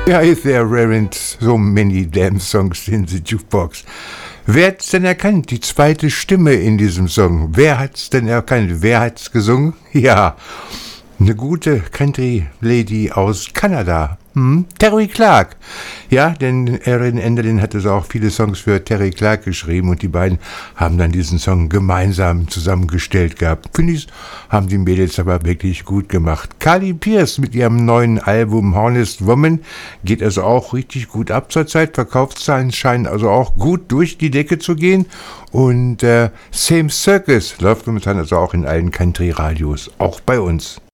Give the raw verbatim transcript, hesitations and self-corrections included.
Ja, is there weren't so many damn songs in the jukebox. Wer hat's denn erkannt? Die zweite Stimme in diesem Song. Wer hat's denn erkannt? Wer hat's gesungen? Ja, eine gute Country-Lady aus Kanada. Hm? Terry Clark. Ja, denn Erin Enderlin hatte so auch viele Songs für Terry Clark geschrieben und die beiden haben dann diesen Song gemeinsam zusammengestellt gehabt. Finde ich, haben die Mädels aber wirklich gut gemacht. Carly Pearce mit ihrem neuen Album Honest Woman geht also auch richtig gut ab zurzeit. Verkaufszahlen scheinen also auch gut durch die Decke zu gehen. Und äh, Same Circus läuft momentan also auch in allen Country-Radios, auch bei uns.